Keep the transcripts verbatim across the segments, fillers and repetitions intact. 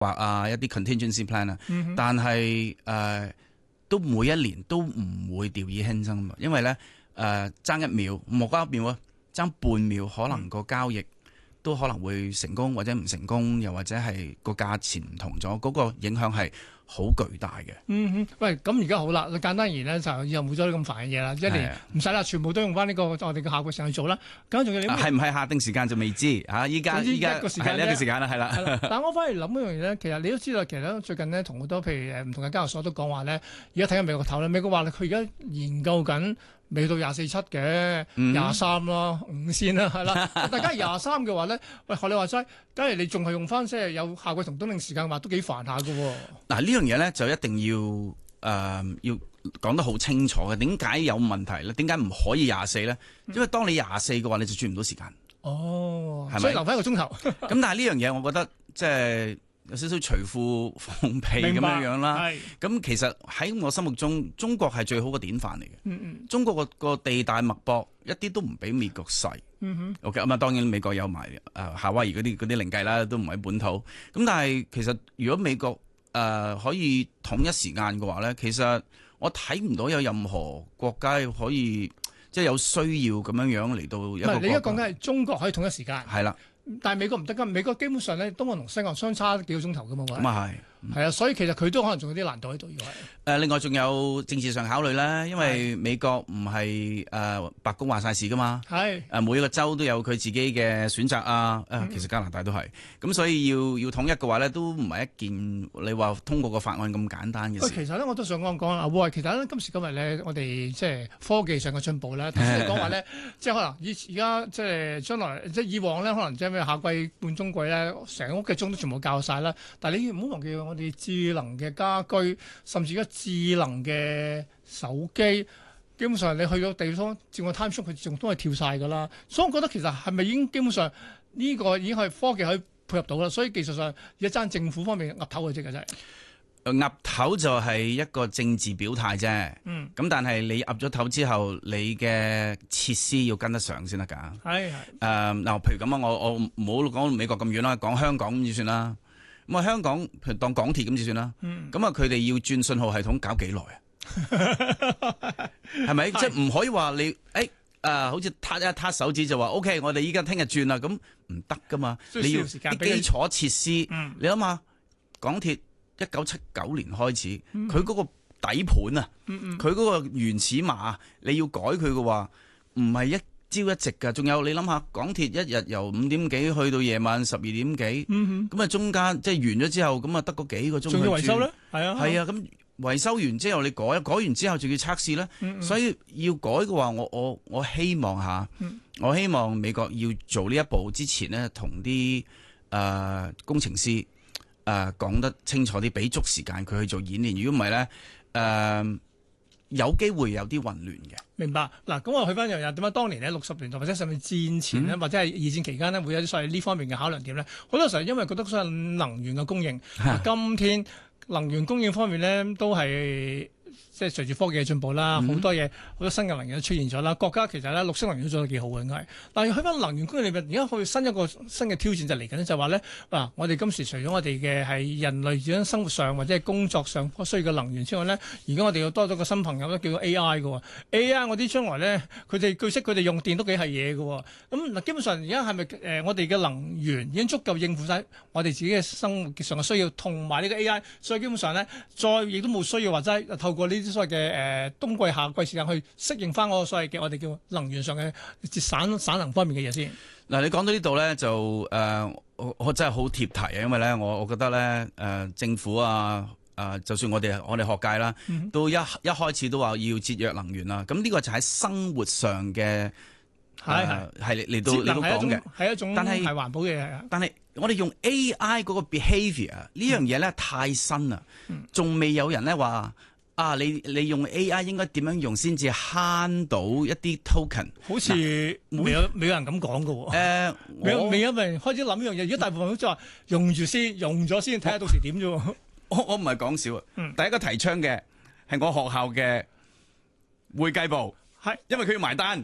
劃啊，一啲 contingency plan 啊， 嗯、 但係誒、呃、都每一年都唔會掉以輕心，因為咧誒爭一秒，唔好爭一秒啊，爭半秒，可能個交易都可能會成功或者唔成功，又或者係個價錢唔同咗，嗰、那個影響係好巨大嘅。 嗯哼，喂，咁而家好啦，簡單而言咧，就以後冇咗啲咁煩嘅嘢啦，一年唔使啦，全部都用翻呢個我哋嘅下個時間去做啦。咁仲要你係唔係下定時間就未知嚇，依家依家一個時間係一個時間啦，係啦。 但我反而諗一樣嘢咧，其實你都知道，其實最近呢，同好多譬如誒唔同嘅交易所都講話咧，而家睇緊美國頭咧，美國話佢而家研究緊未到廿四七嘅廿三啦，五先啦，係啦。大家廿三嘅話咧，喂，學你話齋，假如你仲係用翻即係有夏季同冬令時間嘅話，都幾煩下㗎喎。嗱， 呢樣嘢咧就一定要誒、呃、要講得好清楚嘅。點解有問題咧？點解唔可以廿四咧？因為當你廿四嘅話，你就轉唔到時間。 哦， 係咪？ 所以留翻一個鐘頭。 咁但係呢樣嘢，我覺得即係有少少隨褲放屁咁樣樣啦。咁其實喺我心目中，中國係最好嘅典範嚟嘅。 嗯嗯。中國個個地大物博，一啲都唔比美國細。 嗯哼。 OK，咁啊，當然美國有埋誒夏威夷嗰啲嗰啲零計啦，都唔喺本土。咁但係其實如果美國誒、呃、可以統一時間嘅話咧，其實我睇唔到有任何國家可以即係有需要咁樣樣嚟到一個。 唔係，你而家講緊係中國可以統一時間。 係啦。 但係美國唔得㗎，美國基本上咧，東岸同西岸相差幾個鐘頭㗎嘛。 咁啊係。 係啊，所以其實佢都可能仲有啲難度喺度，要係。 誒，另外仲有政治上考慮啦，因為美國唔係誒白宮話晒事噶嘛。係。誒，每一個州都有佢自己嘅選擇啊。誒，其實加拿大都係。咁所以要要統一嘅話咧，都唔係一件你話通過個法案咁簡單嘅事。 其實咧，我都想講講啊，喂，其實咧今時今日咧，我哋即係科技上嘅進步咧，頭先你講話咧，即係可能以而家即係將來即係以往咧，可能即係咩夏季半冬季咧，成屋嘅鐘都全部校晒啦。但係你唔好忘記我哋智能嘅家居，甚至而家智能嘅手機，基本上你去到地方照個 time zone，佢仲都係跳晒㗎啦。所以我覺得其實係咪已經基本上呢個已經係科技可以配合到啦？所以技術上而家爭政府方面岌頭嘅啫，真係。 岌頭就係一個政治表態啫。嗯。咁但係你岌咗頭之後，你嘅設施要跟得上先得㗎。係係。誒嗱，譬如咁啊，我我唔好講美國咁遠啦，講香港咁就算啦。咁啊，香港譬如當港鐵咁就算啦。咁啊，佢哋要轉信號系統搞幾耐啊？係咪？即係唔可以話你誒誒、哎呃，好似撻一撻手指就話 OK， 我哋依家聽日轉啦，咁唔得噶嘛。你要啲基礎設施，嗯、你諗下港鐵一九七九年開始，佢嗰、嗯、個底盤啊，佢嗰、嗯、個原始碼，你要改佢嘅話，唔係一朝一夕㗎，仲有你諗下，港鐵一日由五點幾去到夜晚十二點幾，咁啊、嗯、中間即係完咗之後，咁啊得嗰幾個鐘去轉。仲要維修咧？係啊，係啊，咁維修完之後你改，改完之後仲要測試咧，嗯嗯所以要改嘅話，我我我希望下，嗯、我希望美國要做呢一步之前呢，同啲誒工程師誒講、呃、得清楚啲，俾足時間佢去做演練。如果唔係咧，誒、呃。有機會有啲混亂嘅。明白嗱，咁我去翻又又點解當年咧六十年代或者甚至戰前咧，嗯、或者係二戰期間呢，會有啲所謂呢方面嘅考量點咧？好多時候因為覺得所謂能源嘅供應，今天能源供應方面咧都係。即係隨住科技嘅進步啦，好、嗯、多嘢好多新嘅能源都出現咗啦。國家其實咧綠色能源都做得幾好嘅，應該。但係去翻能源供應裏邊，而家去新一個新嘅挑戰就嚟緊就係話咧，嗱，我哋今時除咗我哋嘅係人類喺生活上或者係工作上需要嘅能源之外咧，而家我哋又多咗個新朋友咧，叫做 A I 嘅。A I 我啲將來咧，佢哋據悉佢哋用電都幾係嘢嘅。咁嗱，基本上而家係咪誒我哋嘅能源已經足夠應付晒我哋自己嘅生活上嘅需要，同埋呢個 A I，所以基本上咧，再亦都冇需要或者透過呢啲所謂嘅誒、呃、冬季夏季時間去適應翻嗰個所謂嘅我哋叫能源上嘅節省省能方面嘅嘢先。嗱，你講到呢度咧就誒、呃，我我真係好貼題啊，因為咧我我覺得咧誒、呃、政府啊誒、呃，就算我哋我哋學界啦，嗯、都一一開始都話要節約能源啦。咁呢個就喺生活上嘅係係嚟到嚟到講嘅，係一種但係係環保嘅。但係我哋用 A I 嗰個 behaviour 呢樣嘢咧太新啦，仲未、嗯、有人咧話。啊！你你用 A I 應該點樣用先至慳到一啲 token？好似未有未有人咁講㗎喎。誒，未未有人開始諗呢樣嘢。而家大部分都即係話用住先，用咗先睇下到時點啫。我我唔係講笑啊！嗯、第一個提倡嘅係我學校嘅會計部，係因為佢要埋單。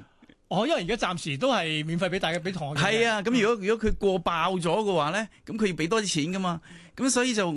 哦，因為而家暫時都係免費俾大家俾同學。 係啊，咁如果如果佢過爆咗嘅話咧，咁佢要俾多啲錢噶嘛，咁所以就